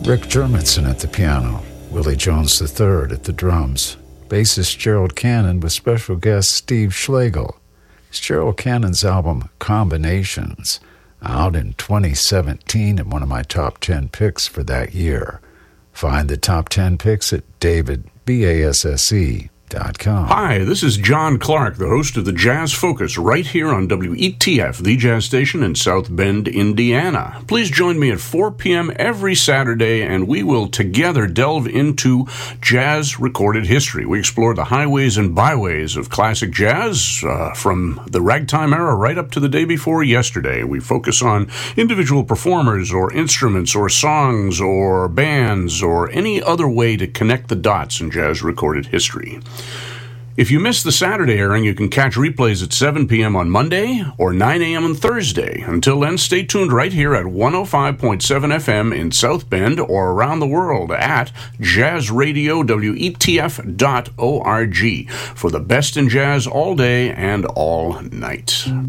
Rick Germanson at the piano, Willie Jones III at the drums, bassist Gerald Cannon with special guest Steve Schlegel. It's Gerald Cannon's album Combinations, out in 2017 and one of my top 10 picks for that year. Find the top 10 picks at davidbasse.com. Hi, this is John Clark, the host of the Jazz Focus, right here on WETF, the jazz station in South Bend, Indiana. Please join me at 4 p.m. every Saturday, and we will together delve into jazz recorded history. We explore the highways and byways of classic jazz, from the ragtime era right up to the day before yesterday. We focus on individual performers or instruments or songs or bands or any other way to connect the dots in jazz recorded history. If you miss the Saturday airing, you can catch replays at 7 p.m. on Monday or 9 a.m. on Thursday. Until then, stay tuned right here at 105.7 FM in South Bend or around the world at jazzradiowetf.org for the best in jazz all day and all night.